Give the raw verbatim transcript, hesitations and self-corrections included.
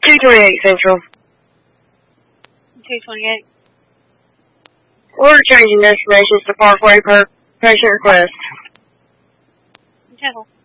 two twenty-eight Central. two twenty-eight. We're changing destinations to Parkway per patient request. Okay.